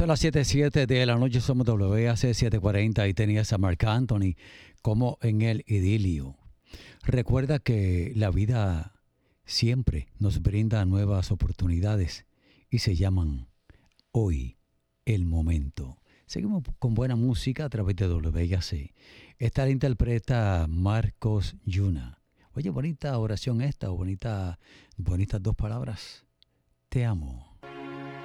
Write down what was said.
Son las 7:07 de la noche, somos WAC 740 y tenías a Marc Anthony como en el idilio. Recuerda que la vida siempre nos brinda nuevas oportunidades y se llaman hoy el momento. Seguimos con buena música a través de WAC. Esta la interpreta Marcos Yuna. Oye, bonita oración esta, o bonitas dos palabras. Te amo.